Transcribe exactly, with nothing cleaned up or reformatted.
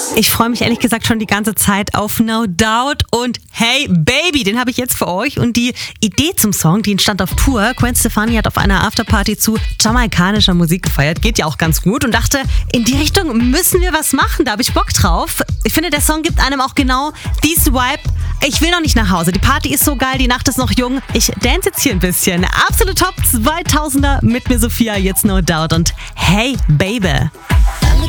Ich freue mich ehrlich gesagt schon die ganze Zeit auf No Doubt und Hey Baby, den habe ich jetzt für euch. Und die Idee zum Song, die entstand auf Tour. Gwen Stefani hat auf einer Afterparty zu jamaikanischer Musik gefeiert, geht ja auch ganz gut, und dachte, in die Richtung müssen wir was machen, da habe ich Bock drauf. Ich finde, der Song gibt einem auch genau diesen Vibe. Ich will noch nicht nach Hause, die Party ist so geil, die Nacht ist noch jung. Ich dance jetzt hier ein bisschen. Absolute Top zweitausender mit mir Sophia, jetzt No Doubt und Hey Baby.